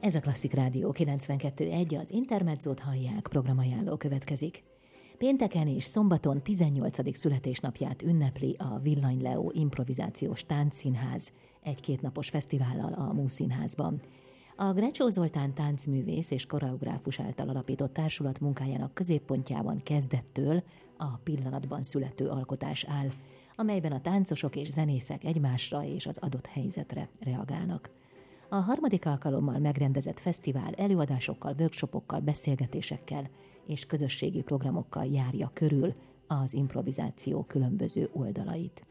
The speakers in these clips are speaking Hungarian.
Ez a Klasszik Rádió 92.1, az Intermezzót hallják, programajánló következik. Pénteken és szombaton 18. születésnapját ünnepli a Villany Leo Improvizációs Táncszínház egy kétnapos fesztivállal a Múszínházban. A Grecsó Zoltán táncművész és koreográfus által alapított társulat munkájának középpontjában kezdettől a pillanatban születő alkotás áll, amelyben a táncosok és zenészek egymásra és az adott helyzetre reagálnak. A harmadik alkalommal megrendezett fesztivál előadásokkal, workshopokkal, beszélgetésekkel és közösségi programokkal járja körül az improvizáció különböző oldalait.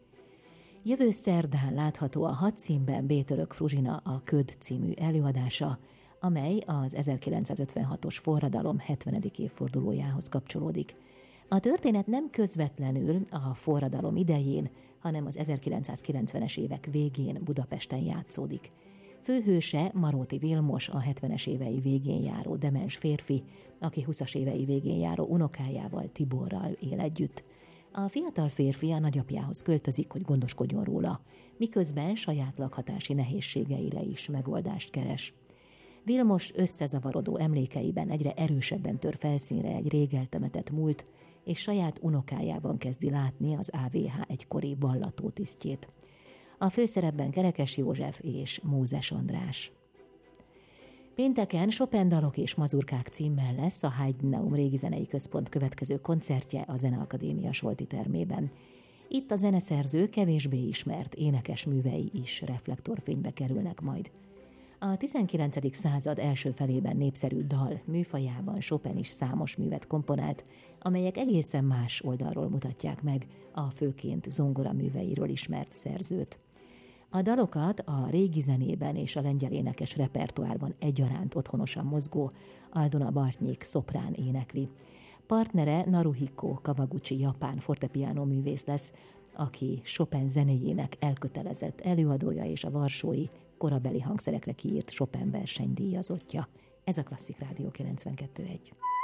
Jövő szerdán látható a Hadszínben B-Török Fruzsina a Köd című előadása, amely az 1956-os forradalom 70. évfordulójához kapcsolódik. A történet nem közvetlenül a forradalom idején, hanem az 1990-es évek végén Budapesten játszódik. Főhőse Maróti Vilmos, a 70-es évei végén járó demens férfi, aki 20-as évei végén járó unokájával, Tiborral él együtt. A fiatal férfi a nagyapjához költözik, hogy gondoskodjon róla, miközben saját lakhatási nehézségeire is megoldást keres. Vilmos összezavarodó emlékeiben egyre erősebben tör felszínre egy rég eltemetett múlt, és saját unokájában kezdi látni az AVH egykori ballató tisztjét. A főszerepben Kerekes József és Mózes András. Pénteken Chopin dalok és mazurkák címmel lesz a Heideneum Régizenei Központ következő koncertje a Zeneakadémia Solti termében. Itt a zeneszerző kevésbé ismert énekes művei is reflektorfénybe kerülnek majd. A 19. század első felében népszerű dal műfajában Chopin is számos művet komponált, amelyek egészen más oldalról mutatják meg a főként zongora műveiről ismert szerzőt. A dalokat a régi zenében és a lengyel énekes repertoárban egyaránt otthonosan mozgó Aldona Bartnyik szoprán énekli. Partnere Naruhiko Kawaguchi japán fortepiano művész lesz, aki Chopin zenéjének elkötelezett előadója és a varsói korabeli hangszerekre kiírt Chopin verseny díjazottja. Ez a Klasszik Rádió 92.1.